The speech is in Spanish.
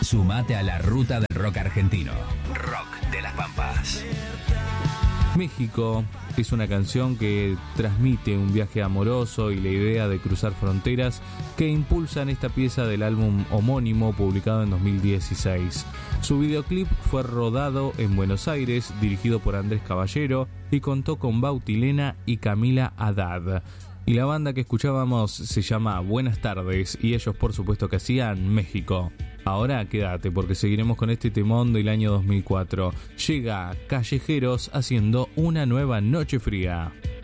Sumate a la ruta del rock argentino. Rock de las Pampas. México es una canción que transmite un viaje amoroso y la idea de cruzar fronteras que impulsan esta pieza del álbum homónimo publicado en 2016. Su videoclip fue rodado en Buenos Aires, dirigido por Andrés Caballero y contó con Bautilena y Camila Haddad. Y la banda que escuchábamos se llama Buenas Tardes y ellos por supuesto que hacían México. Ahora quédate porque seguiremos con este temón del año 2004. Llega Callejeros haciendo Una Nueva Noche Fría.